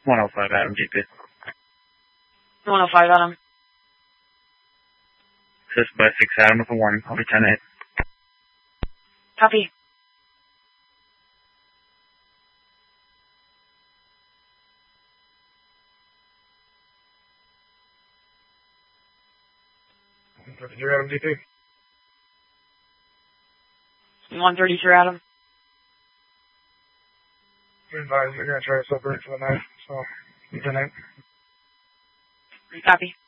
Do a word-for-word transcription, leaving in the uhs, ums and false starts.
one oh five Adam, G P. one oh five Adam. Assist by six Adam with a warning. I'll be ten eight. Copy. one thirty-three Adam, D P. one thirty-three Adam. You're advised they're going to try to separate for the night, so ten eight. Copy.